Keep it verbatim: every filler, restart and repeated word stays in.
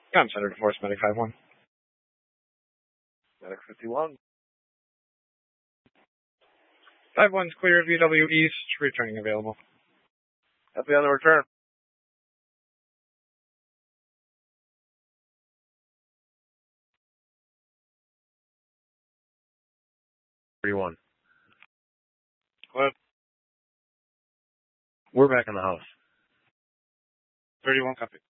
Com Center to Force Medic five one. Medic fifty-one. five one's clear, V W East, returning available. Happy on the return. thirty-one. What? We're back in the house. thirty-one copy.